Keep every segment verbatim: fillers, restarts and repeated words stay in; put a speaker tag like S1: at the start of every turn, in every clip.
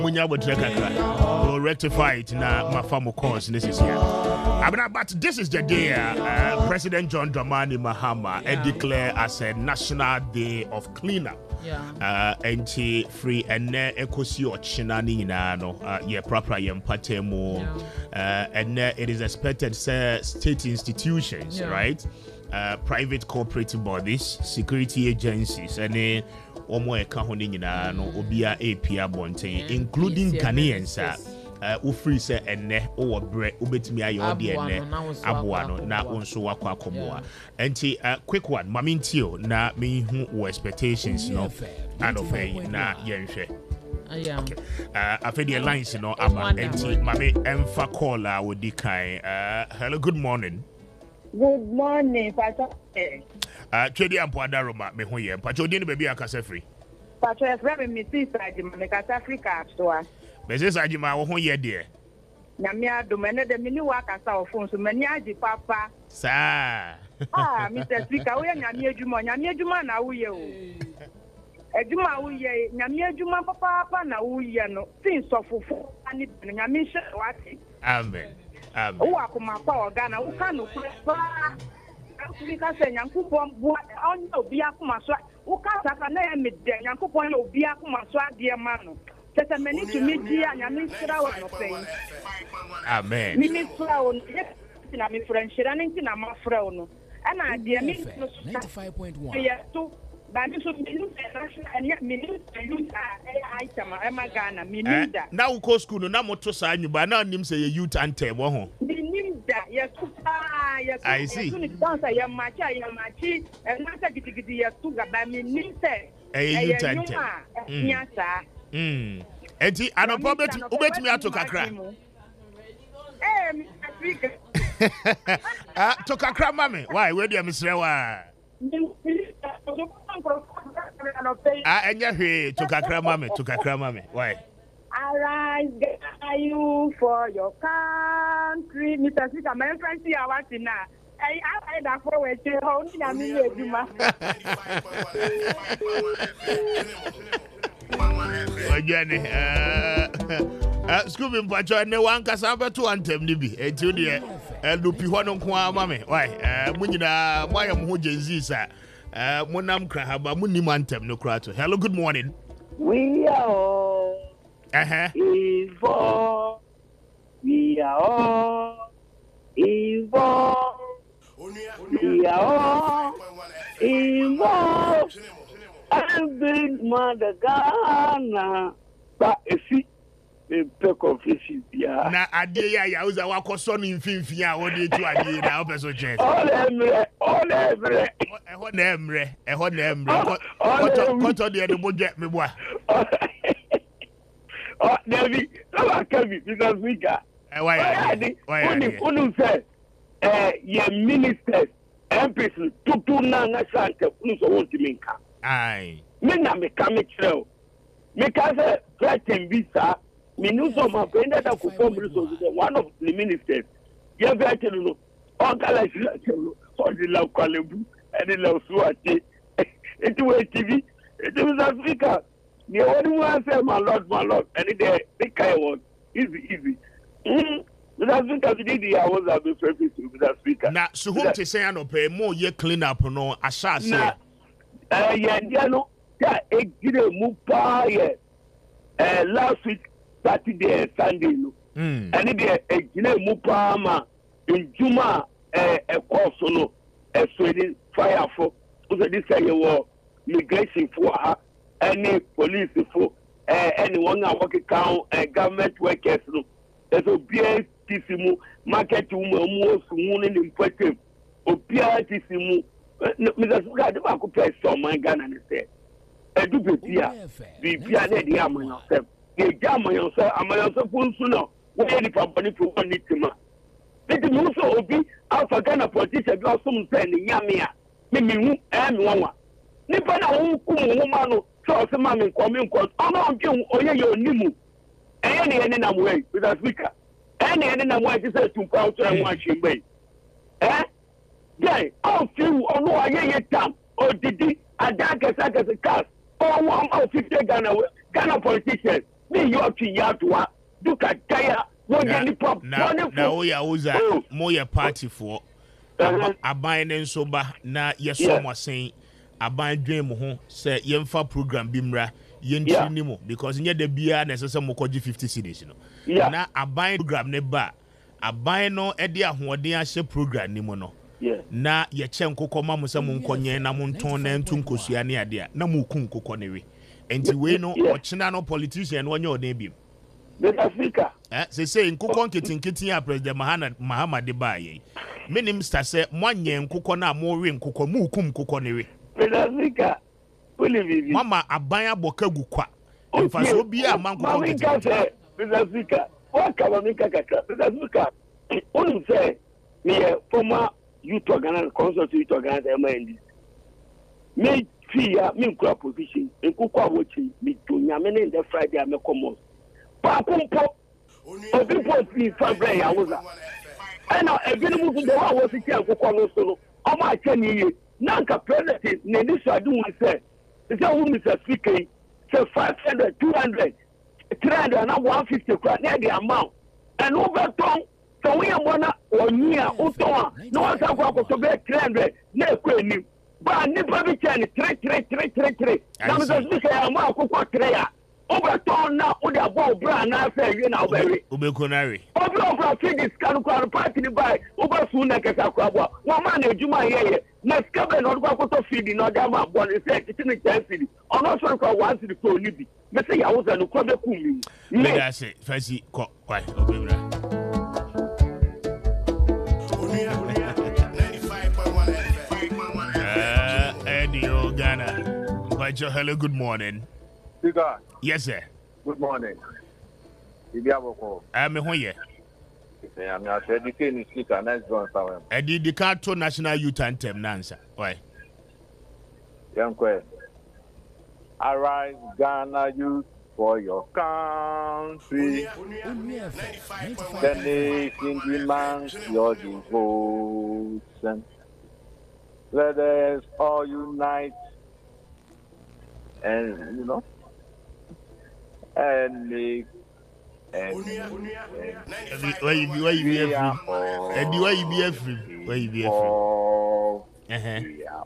S1: Munya Kakra will rectify it na Mafamo cause this is here. But this is the day uh, President John Dramani Mahama yeah. declared as a National Day of Cleanup. Yeah. Uh, anti free and ekosi ochinani na no ye proper yempate mo and it is expected say state institutions yeah. right uh, private cooperative bodies security agencies and uh, omo eka ho nyina no obia apia bonten including Ghanaians uh ufri say enne o bre obetimi aye ode enne aboa no na onso wakwa akomoa enti quick one mamintio na me hu wo expectations no and of na yenhwe okay uh afedi lines no aba enti mame emfa call a wodi kan uh hello good morning.
S2: Good morning, Pastor.
S1: Uh, Chedi Ampoada Roma, me hoye. Pacho dini baby akase free.
S2: Pacho efreme mi sister Ajima me kasa Africa so.
S1: Me sister Ajima wo hoye de.
S2: Na me adumene de mini wa kasa ofun so mani aji papa.
S1: Sa.
S2: Ah, Mister Speaker, we nyame adwuma, nyame adwuma na wo ye o. Adwuma wo ye, nyame adwuma papa papa na wo ye no. Sin sofofo ani nyame hye wate.
S1: Amen. Amen.
S2: Wo akoma kwa Ghana, wo ka no kura. Africa say Yankupon bua on obi akoma so wo ka saka na ya medde Yankupon obi akoma so ade ma no tete mani to me dia nyame sira wo no fen
S1: amen
S2: mi mi sira wo na mi friendshira nti na ma fra wo no ana ade mi no
S3: ninety-five point one
S2: ya to ba mi so mi lu anya mi lu lu a item e ma Ghana mi nida
S1: na wo ko school no na moto sa anyuba na nim say youth anthem wo ho
S2: yes, yes,
S1: I see.
S2: Dance ya machi ya machi na sa gidigidi ya tuga ba mi nise
S1: eh you tante
S2: nyasa
S1: mm enti anopo beti ubetimi ato kakra
S2: eh mi Africa
S1: ah to kakra mame why we dey misre wa ah enya hwe to kakra mame to kakra mame why
S2: arise, are you for your country? Mister Speaker, my friend, see, I want to know. I I that for where to hold in a minute, Juma.
S1: Jenny, uh, school in Pacho, and one Cassava to anthem, Nibi, and to the Lupi Hono Kwa Mame. Why, uh, Munina, why am who Jezisa, uh, Monam Krahaba, Munimantem, no crato. Hello, good morning.
S4: We are all.
S1: Uh-huh.
S4: Involved. We are all involved. We are all involved. And big mother Ghana. But if you pick of fishes, yeah.
S1: Na adia ya uza wako sonu infinfi ya wodi tu adia na ope so chen.
S4: All emre, all emre.
S1: Eho na emre, eho na emre. Koto koto de de boje me boa.
S4: Oh, David, no, Kevin, Mister Speaker.
S1: Why? Why?
S4: Only, only say, eh, your ministers, M Ps, two two na na sante, only so want to make.
S1: Aye.
S4: Me na me come true. Me ka say threaten visa. Me no so my friend that could come so one of the ministers. You be tell no. On kala sila tell on the law Kwalebu and the law Suwati. It was T V. It was Africa. The only one say my lord, my lord, and the big guy was easy, easy. Mm. That's because we did the hours of the service with that speaker.
S1: Now, so who to say no pay more ye clean up no asha say.
S4: Uh yeah, yeah no. Yeah, it did a move pa yeah. Uh last week Saturday and Sunday no.
S1: Mm.
S4: And it a gina move pa ma in Juma uh a course no a Sweden fire for so this say you migration for her. Any police for uh, anyone that work account uh, government workers no. There's a B S T C mu market woman most woman in important. O B S T C mu. Mister Suga, the back place some my Ghana and say. I do be here. Be here there the am yourself. The jam yourself. Am yourself full sooner. Where the company for one need to ma. Let me also obi Alpha Ghana politician go some say ni yamia. Me me hu eh me wanwa. Nipa na hu ku mu woman no. So some man come in court. I'm not going to your nimu. Any any na way with a speaker. Any any na way to say to pound and watch him way. Eh? Yeah, I'll feel on no aye tam or did it a dark as a cast. Oh, one out fifty Ghana Ghana politicians. me you to yadwa duka kaya wo ye ni pop
S1: na na wo ya uza mo ye party for aban ne nso ba na yeso mo sen aban dwen mo ho se yemfa program bi mra yentri ni mo because nye da bia na sese mo koji fifty cedis no na aban program ne ba aban no e de ahoden ahye program ni mo no na ye che nkokọ ma mo se mo nkonye na mo nton na ntu nkosua ne ade a na mo ku nkokọ ne we enti we no ochina no politician no onye oden bi
S4: Africa
S1: eh se se nkokọ nketenkete ya president Mahana Mahama de ba ye minim sta se mo anye nkokọ na mo we nkokọ mo ku nkokọ ne we
S4: Africa Olivier
S1: mama aban aboka gu kwa mfa so bi a man nkokọ
S4: nkete Africa o ka wa minka kaka Africa onu se me former youth organizer consult youth organizer M N D me fia me nkura position nkokọ awochi me to nyame ne the Friday am common pa pompo obi po fi fabre ya woza ana ebinu mu do wa wo si ti nkokọ no so no o ma che ni ye na nka president ne ni so adu won se se wo Mister Speaker say five hundred two hundred three hundred and one fifty kwa na the amount and over ton so we am bona oni a uton no asa kwa ko to be three hundred na ekwa ni ba ni pa bi chen three three three three three na Mister Speaker am akoko three a over ton na o da bo bra na say we na obere
S1: obekonare
S4: over over figures kan kwa party ni buy over su na kesa kwa bo wo ma na ejuma yeye na skabe no kwa ko to feed no da ma bo ni say kitchen ten feed ono so kwa one city ko ni bi me say ya wo za no kwa be ku mi
S1: me da say fancy ko kwai obebra uh, Ghana. Hello, good morning.
S3: Speaker.
S1: Yes, sir.
S3: Good morning. Ibiaboko.
S1: I'm here.
S3: I'm not educating speaker. Nice one, Sam.
S1: I did the Carto National Youth Anthem, Nansa. Why?
S3: Young Quay. Arise, Ghana youth, for your country. The nation demands your devotion. Let us all unite and, you know, and make and
S1: where you be, where you be free, and where you be free, where you be free. We
S3: are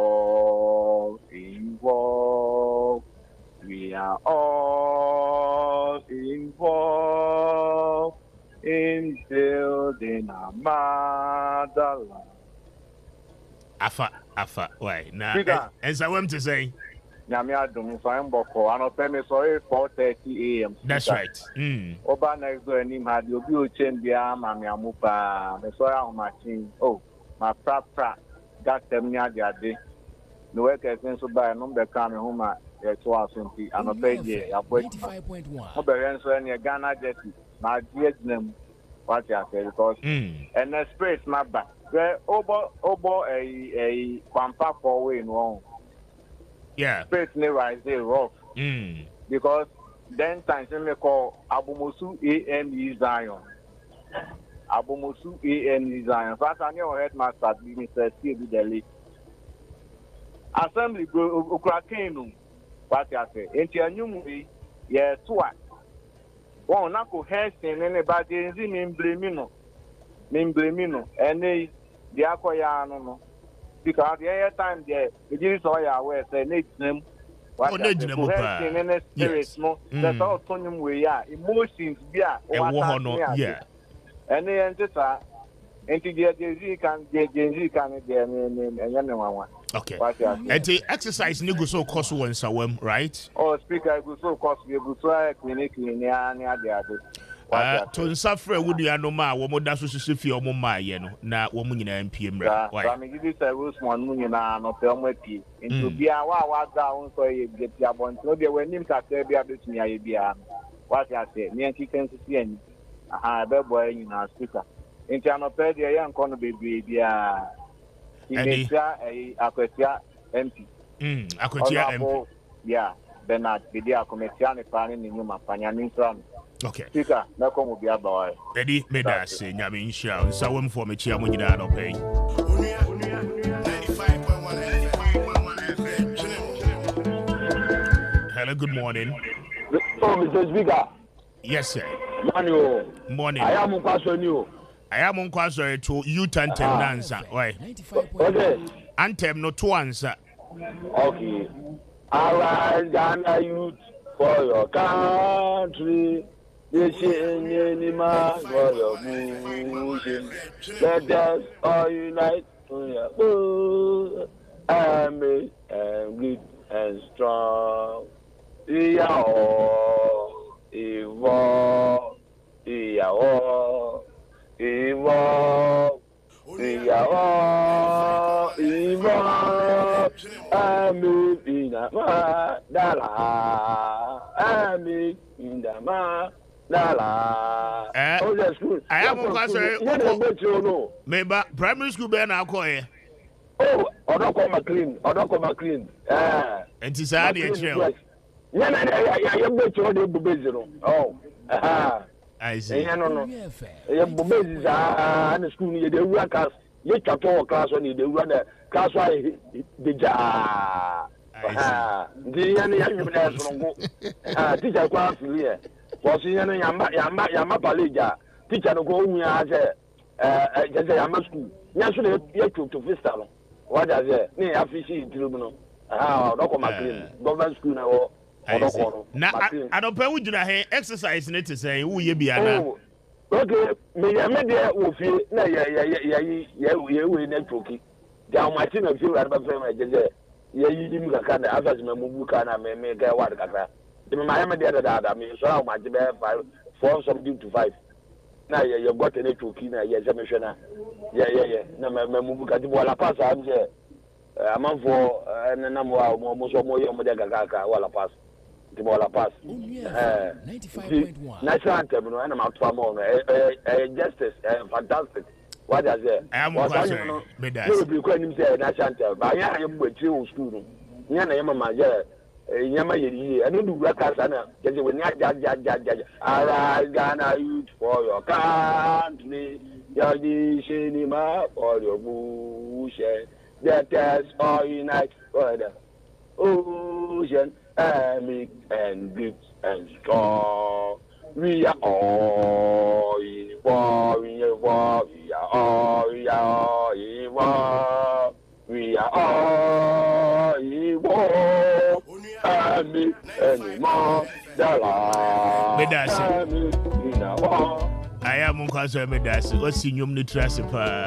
S3: all involved. We are all involved in building our motherland.
S1: Afa, afa, why? Now, and so I'm to say,
S3: Namia Domisan Boko, and I'll pay me sorry four thirty a.m.
S1: That's right. Mm.
S3: Oba next door, and him had you be chain the arm, and Yamupa, the soil on my chin. Oh, my prap, got them near the day. No work as in so by a number coming home at twelve twenty, and I'll pay the
S5: ninety-five point one.
S3: Oba and your Ghana jetty, my dear them, what I say, because, and the space not back. Well, Obo, Obo, a a pampa for way no.
S1: Yeah.
S3: Space never rise there rough.
S1: Mm.
S3: Because then times we call Abumosu A M E Zion. Abumosu A M E Zion. First, I know headmaster Mister Steve Delhi. Assembly go Ukraine. What I say? Enti anyumwe ye twa. Won na ko hesin anybody nzi mi blame no. Mi blame no. Ene di akoya no no. Because the other time there, the Jews are aware, say, next name, what they do, in the spirit, no, that's all Tonyum way, yeah, emotions, yeah,
S1: yeah,
S3: and the answer, and to get the Z can get the Z can get and one.
S1: Okay, and the exercise nigga so cost one, so right?
S3: Oh, speaker, I go so cost we go try clinic in the other.
S1: Uh, to suffer would you know ma woman that's what you feel more my you know na woman in M P M right
S3: I mean this is a rules one moon na no tell me pi into bia wa wa down so you get your bond no dey when him ka tell bia bet me aye bia what I say me anti can see any ah be boy you na speaker into no pay dey yan kono bebre bia Ibetia eh akwatia M P
S1: mm akwatia M P
S3: yeah Bernard bidia kometia ne pa ne nyuma panya ni nsram.
S1: Okay.
S3: Speaker, na ko mo bia ba wa.
S1: Edi me da se nyame nhia. Nsa wam for me chia mo nyina no pay. ninety-five point one Hello, good morning.
S4: Oh, Mister Speaker.
S1: Yes, sir.
S4: Morning.
S1: Morning.
S4: I am question you.
S1: I am on question to you Tantem answer. Why?
S4: Okay.
S1: Anthem no to answer.
S4: Okay. Arise, Ghana youth, for your country. This any man for your movement. Let us all unite for your good. Army and good and strong. We are all evolved. We are all evolved. We are all evolved. Army in the Mandala. Army in the Mandala.
S1: Eh,
S4: Oh, that's good.
S1: I am on question.
S4: No.
S1: Maybe primary school be na call here.
S4: Oh, Odoko McLean. Odoko McLean. Ah.
S1: And it's a day trail.
S4: Yeah, yeah, yeah, yeah. You bet you the Bubezero. Oh, ah.
S1: I see.
S4: Yeah, no, no. Yeah, Bubez ah, and the school you the work class. You chat all class on the run the class why the ja. Ah, the yan yan you there from go. Ah, teacher class here. Was yan yamba yamba yamba paleja. Teacher no go nya say eh just yamba school. Nya so the you to vista no. What does it? Me afisi tribunal. Ah, Odoko McLean. Government school na o.
S1: Na I don't pay with you exercise need to say who you be ana.
S4: Okay, me ya me dey wo fi na ya ya ya ya ya we network. Ja ma ti na fi ra ba fe ma jeje. Ya yi dim ka kana afas me mu ka na me me ga wa ka. Di me ma ya me dey da da me so ma ji be five four something to five. Na ya ya got network na ya je me hwe na. Ya ya ya na me mu ka di wala pass am je. Amanfo na na mo mo so mo ye mo de ga ka wala pass. The ball pass. Uh, national anthem, no, and I'm out for more. Justice, fantastic. What does it?
S1: I am one question.
S4: You will be calling him national anthem, but I am with you school. Yana Yama, Yama, I don't do records. And when you judge, judge, judge, arise, Ghana youth for your country. Yadi cinema for your bush. That is all unite for the ocean. Army and good and strong. We are all in war, we are war, we are all, we are all in war. We are all in war. Army and more, Army in a war.
S1: I am on concert with us. What's in your new trust?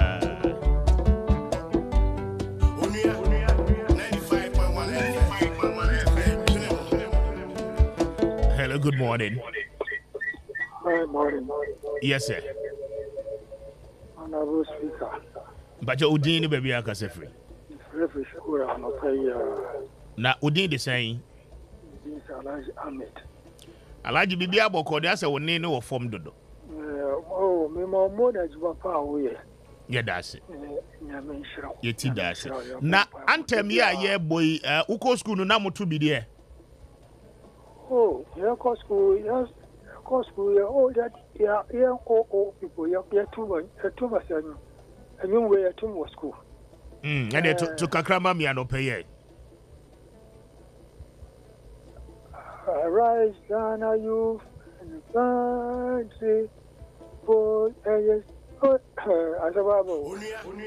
S1: Hello, good morning.
S5: Good morning.
S1: Yes, sir.
S5: Honorable Speaker.
S1: But you're Udini, baby, I can say free.
S5: Refresh, I'm not paying.
S1: Now, Udini the same.
S5: This Alhaji Ahmed.
S1: Alhaji Bibi Aboko, that's a one name or form dodo.
S5: Oh, me more than you are away.
S1: Yeah, that's it. Yeti that's it. Now, Antem, yeah, yeah, boy, uh, Uko school, no, Namu to be there.
S5: Oh, yeah, cause school, yes, cause school, yeah, oh, that, yeah, yeah, oh, oh, people, yeah, yeah, too much, too much, and you were too much school.
S1: Hmm, and they took Kakrama, me, I don't pay it.
S5: Arise, Ghana youth, and the country, for, yes, oh, as a bubble.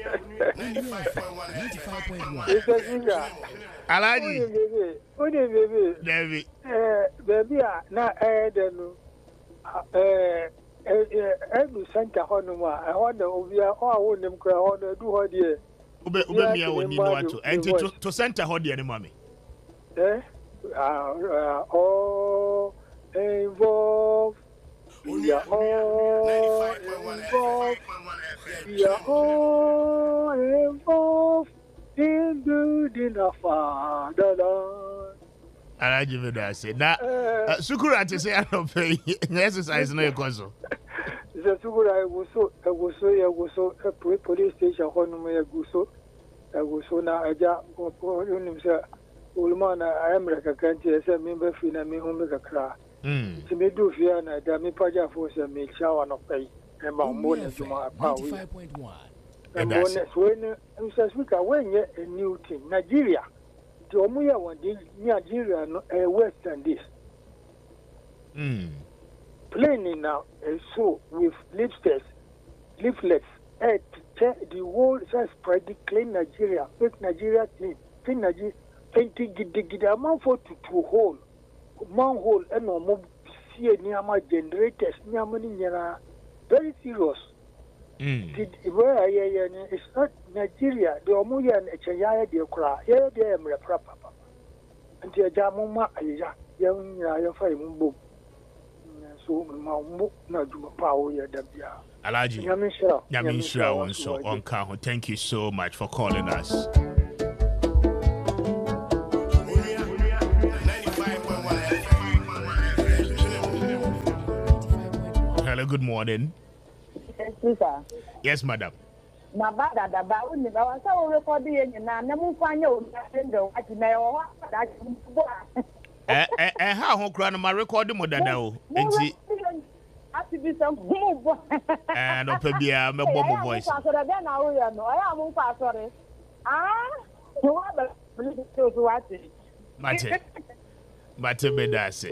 S5: It's a singer.
S1: Alaji.
S5: What is baby?
S1: David.
S5: Eh, baby, na eh, then, eh, every center honuma. I want the Obia, oh, I want them cry, I want to do her dear.
S1: Ube, ube, me, I want you to, and to, to center her dear, mommy.
S5: Eh, uh, oh, involved. We are all involved. We are all involved. In building a fatherland.
S1: Alaji me da say na sukura te say I don't pay exercise no ekoso.
S5: The sukura go so go so ya go so police station hono me go so go so na aja onim say ulma na America kanti say me be fi na me hu me kakra. Mm. Ti me do fi na da me paja fo say me chawa no pay. E ma mo na juma pa we.
S1: ninety-five point one
S5: And bonus when Mister Speaker, when you're a new team, Nigeria, the Omuya one, Nigeria, no, uh, worse than this.
S1: Mm.
S5: Planing now, uh, so with leaflets, leaflets, uh, the whole says spread the clean Nigeria, make Nigeria clean, clean Nigeria, twenty gidi amount for to two hole, manhole, and no more see near generators, near money, very serious.
S1: Mm.
S5: Where I it's not Nigeria, the Omuya and Echaya, the Okra, here they am a proper. And the Jamuma, young Yafa book. So, Mamma, not to power, Yadabia.
S1: Alaji,
S5: Yamisha,
S1: Yamisha, also on Kaho. Thank you so much for calling us. Hello, good morning. Yes, madam.
S6: My bad, I was so recording, and I never find you.
S1: Eh, eh, eh, how crown my record more than now. And see,
S6: have to be some move.
S1: and up a beer, my bomb voice.
S6: I am sorry. Ah, you have a watch it.
S1: Mate, Mate, Bedase.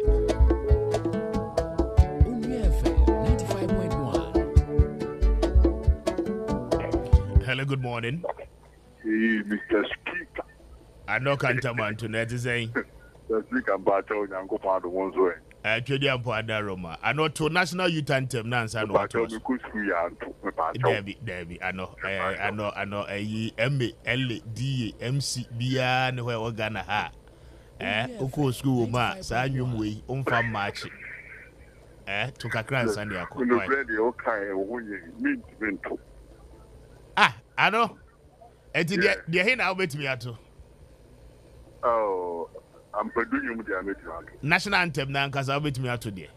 S1: Hello, good morning.
S7: Hey, Mister Speaker.
S1: I know Cantaman tonight is saying.
S7: The Speaker about Uncle Pado one's way.
S1: I told you about Roma. I know to National Youth Anthem, Nance, I know what was. Debbie, Debbie, I know, I know, I know, a M L D M C B and where we're gonna have. Eh, Oko school, ma, Sanyum way, on farm match. Eh, took a grand Sunday. Ah, I know. And the the hen I'll bet me at.
S7: Oh, I'm producing with the
S1: National Anthem now, because I'll bet me out today.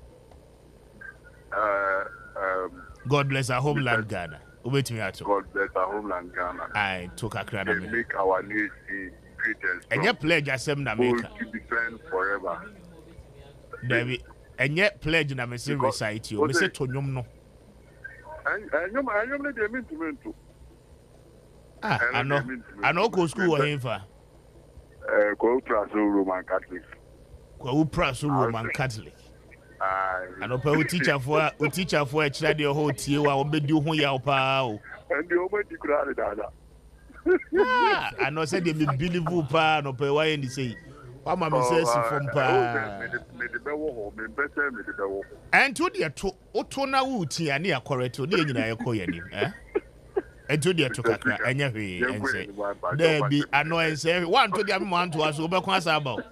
S7: Uh, um,
S1: God bless our homeland Ghana. Wait me out.
S7: God bless our homeland Ghana.
S1: I took a crown.
S7: They make our nation greatest.
S1: And yet pledge a sem na make.
S7: To defend forever.
S1: David. And yet pledge na me say recite you. Me say to nyom no.
S7: And nyom and nyom dey mean to mean to.
S1: Ah, I know. I know go school wa him fa.
S7: Eh, go Praso Roman Catholic.
S1: Go Praso Roman Catholic. I know pe teacher for o teacher for a chira de ho tie wa o be di ho ya pa o.
S7: And the omo di kura dada.
S1: Ah, I know say they be believe pa no pe why any say. Wa ma me say si from pa.
S7: Me de be wo ho, me be say me de be wo.
S1: And to the to o to na wo tie ani akorreto na nyina ye ko ye ni, eh? And to the to kakra enya hwe and say. There be annoyance say one to the man to us obe kwa sa ba.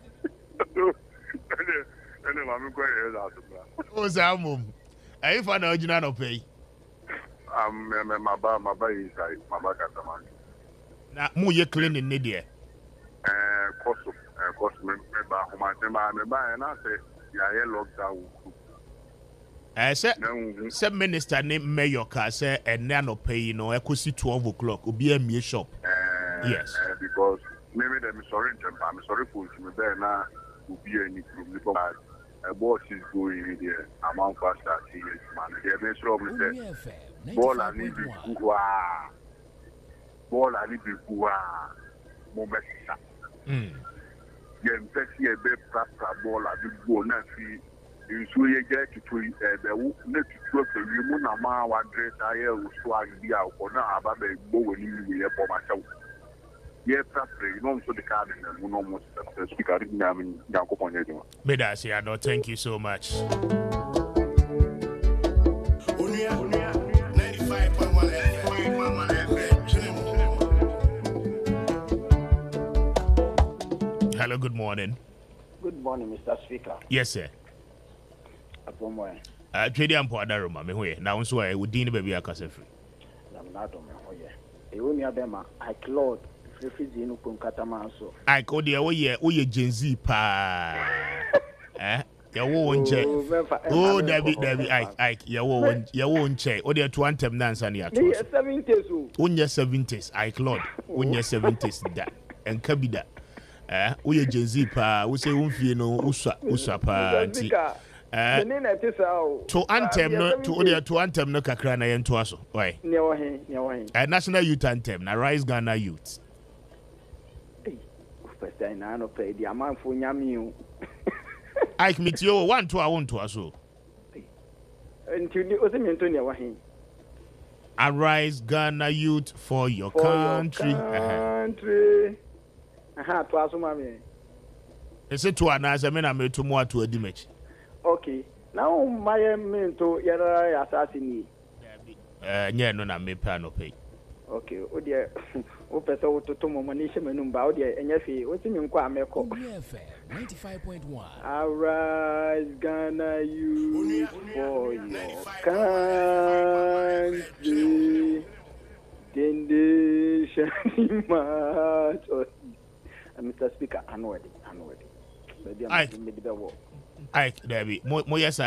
S7: Ene ma me kwa ye za so.
S1: O za mum. Ayi fa na ojina no pay.
S7: Um, me ma ba ma ba yi sai, ma ba ka man.
S1: Na mu ye cleaning ne de.
S7: Eh, koso, eh koso me me ba ho ma se ma me ba na say ya ye lockdown.
S1: Eh say say minister ne mayor ka say enne no pay no ekosi twelve o'clock obi amie shop.
S7: Eh,
S1: yes.
S7: Eh, because me me dem sorry ntem pa me sorry for me there na obi any problem because a boss is going there among fast that he is man. They make sure me say ball and need be kuwa. Ball and need be kuwa. Mo message.
S1: Mm.
S7: Yen pesi e be proper ball and be go na fi nso ye get to e be wo na tutu pe wi mu na ma wa dress aye wo so agbi a ko na aba be gbo woni wi ye bo ma chawo. Ye proper you know so the card in mu no mo speaker na me yanko ponye juma.
S1: Bedasi Ado, thank you so much. Hello, good morning.
S8: Good morning, Mister Speaker.
S1: Yes, sir.
S8: Apomoy.
S1: Uh, Trade and Podaroma, me way. Now, so I would dean baby a casafree.
S8: I'm not on my way. A woman, Abema, I clothed refugee no Punkatama so.
S1: I called the away, oh, ye Gen Z pa. Eh? Ya won't check. Oh, David, David, Ike, Ike, ya won't, ya won't check. Oh, they're two anthem dance and ya two.
S8: seventies.
S1: On your seventies, Ike Lord. On your seventies, that. And Kabida. Eh? Oh, ye Gen Z pa. We say, Umfi no, Usa, Usa pa. Eh? To anthem, no, to other to anthem, no kakrana yen to us. Why? A national youth anthem, na Rise Ghana Youth.
S8: First time I no pay the amount for Yami.
S1: Ike Mitio, one to I want to also.
S8: Until the other Antonia Wahin.
S1: Arise, Ghana youth, for your
S8: For
S1: country.
S8: your country. Aha, to aso mami.
S1: Ese to anasa me na me to mo to adimach.
S8: Okay. Now my mento yara assassin.
S1: Eh, nye no na me pa no pay.
S8: Okay, o dia o pesa o to to mo mani hye manum ba o dia enya fi o ti mi nkwa ameko.
S9: ninety-five point one.
S8: Arise, Ghana youth, for your country. Then they shall march. Mister Speaker, I'm ready. I'm ready.
S1: Ike, Ike, Debbie, mo mo yes.